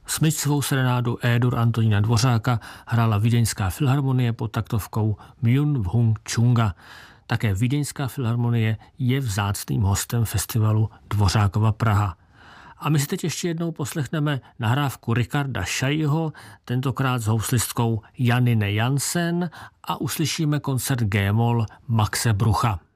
Smyčcovou serenádu E-dur Antonína Dvořáka hrála Vídeňská filharmonie pod taktovkou Myung-Whun Chunga. Také Vídeňská filharmonie je vzácným hostem festivalu Dvořákova Praha. A my si teď ještě jednou poslechneme nahrávku Richarda Šajího, tentokrát s houslistkou Janine Jansen, a uslyšíme koncert G-moll Maxe Brucha.